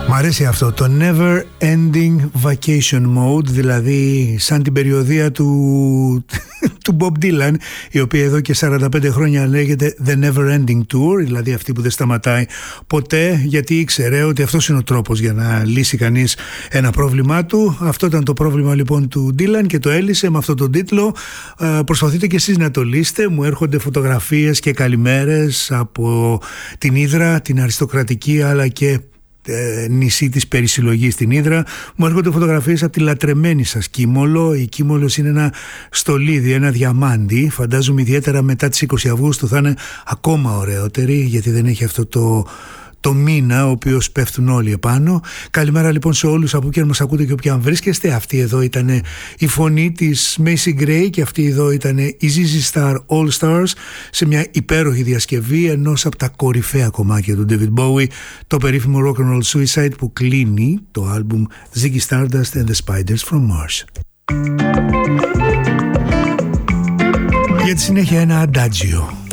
Μ' αρέσει αυτό, το Never Ending Vacation Mode, δηλαδή σαν την περιοδεία του Bob Dylan, η οποία εδώ και 45 χρόνια λέγεται The Never Ending Tour, δηλαδή αυτή που δεν σταματάει ποτέ, γιατί ήξερε ότι αυτός είναι ο τρόπος για να λύσει κανείς ένα πρόβλημά του. Αυτό ήταν το πρόβλημα λοιπόν του Dylan και το έλυσε με αυτόν τον τίτλο. Προσπαθείτε και εσείς να το λύσετε. Μου έρχονται φωτογραφίες και καλημέρες από την Ύδρα, την αριστοκρατική αλλά και νησί της περισυλλογής στην Ύδρα. Μου έρχονται φωτογραφίες από τη λατρεμένη σας Κίμολο. Η Κίμολος είναι ένα στολίδι, ένα διαμάντι. Φαντάζομαι ιδιαίτερα μετά τις 20 Αυγούστου θα είναι ακόμα ωραιότερη, γιατί δεν έχει αυτό το μήνα ο οποίος πέφτουν όλοι επάνω. Καλημέρα λοιπόν σε όλους από όπου και αν μας ακούτε και όπου και αν βρίσκεστε. Αυτή εδώ ήταν η φωνή της Macy Gray και αυτή εδώ ήταν η ZZ Star All Stars σε μια υπέροχη διασκευή ενός από τα κορυφαία κομμάτια του David Bowie, το περίφημο Rock'n'Roll Suicide, που κλείνει το άλμπουμ Ziggy Stardust and the Spiders from Mars. Για τη συνέχεια ένα Adagio.